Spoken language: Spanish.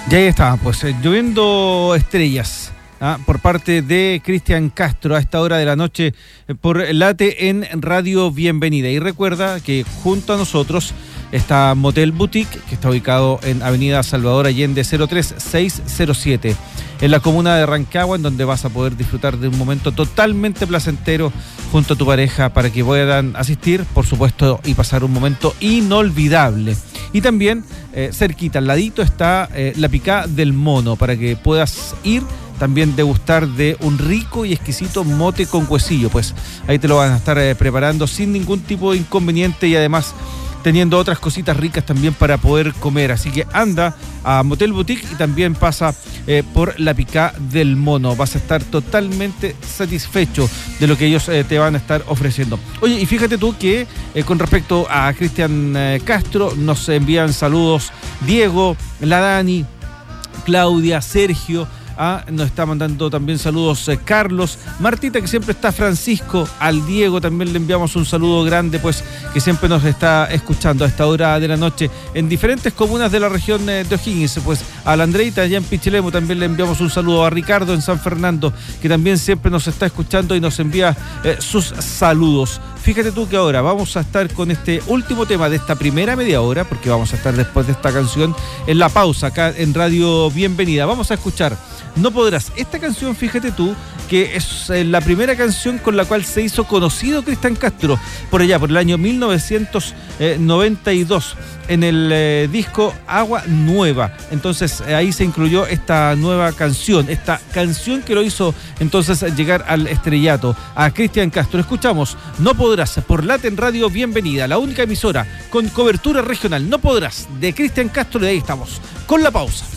Y ahí está, pues lloviendo estrellas por parte de Cristian Castro a esta hora de la noche por Late en Radio Bienvenida. Y recuerda que junto a nosotros está Motel Boutique, que está ubicado en Avenida Salvador Allende 03607, en la comuna de Rancagua, en donde vas a poder disfrutar de un momento totalmente placentero junto a tu pareja para que puedan asistir, por supuesto, y pasar un momento inolvidable. Y también cerquita, al ladito, está la Picá del Mono, para que puedas ir también degustar de un rico y exquisito mote con huesillo. Pues ahí te lo van a estar preparando sin ningún tipo de inconveniente y además teniendo otras cositas ricas también para poder comer. Así que anda a Motel Boutique y también pasa por la Picá del Mono. Vas a estar totalmente satisfecho de lo que ellos te van a estar ofreciendo. Oye, y fíjate tú que con respecto a Cristian Castro, nos envían saludos Diego, la Dani, Claudia, Sergio. Nos está mandando también saludos Carlos, Martita, que siempre está, Francisco, al Diego también le enviamos un saludo grande, pues que siempre nos está escuchando a esta hora de la noche en diferentes comunas de la región de O'Higgins. Pues a la Andreita allá en Pichilemu también le enviamos un saludo, a Ricardo en San Fernando, que también siempre nos está escuchando y nos envía sus saludos. Fíjate tú que ahora vamos a estar con este último tema de esta primera media hora, porque vamos a estar después de esta canción en la pausa acá en Radio Bienvenida. Vamos a escuchar No Podrás. Esta canción, fíjate tú, que es la primera canción con la cual se hizo conocido Cristian Castro, por allá, por el año 1992, en el disco Agua Nueva. Entonces ahí se incluyó esta nueva canción, esta canción que lo hizo entonces llegar al estrellato a Cristian Castro. Escuchamos No Podrás por Late en Radio Bienvenida, la única emisora con cobertura regional. No Podrás, de Cristian Castro, y ahí estamos con la pausa.